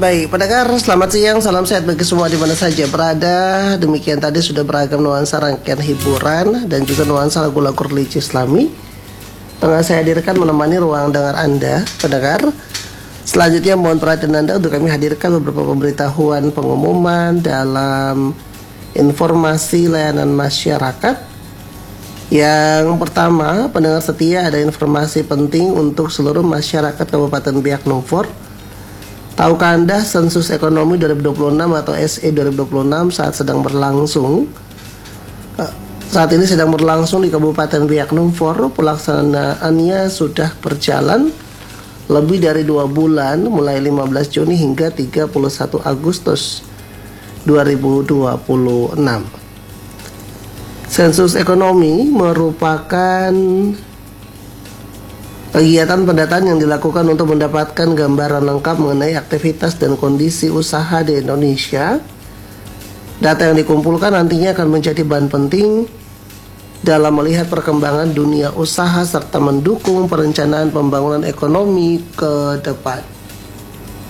Baik, pendengar, selamat siang, salam sehat bagi semua di mana saja berada. Demikian tadi sudah beragam nuansa rangkaian hiburan dan juga nuansa lagu-lagu religi Islami tengah saya hadirkan menemani ruang dengar Anda, pendengar. Selanjutnya mohon perhatian Anda untuk kami hadirkan beberapa pemberitahuan pengumuman dalam informasi layanan masyarakat. Yang pertama, pendengar setia, ada informasi penting untuk seluruh masyarakat Kabupaten Biak Numfor. Tahukah Anda sensus ekonomi 2026 atau SE 2026 saat sedang berlangsung? Saat ini sedang berlangsung di Kabupaten Biak Numfor. Pelaksanaannya sudah berjalan lebih dari 2 bulan, mulai 15 Juni hingga 31 Agustus 2026. Sensus ekonomi merupakan kegiatan pendataan yang dilakukan untuk mendapatkan gambaran lengkap mengenai aktivitas dan kondisi usaha di Indonesia. Data yang dikumpulkan nantinya akan menjadi bahan penting dalam melihat perkembangan dunia usaha serta mendukung perencanaan pembangunan ekonomi ke depan.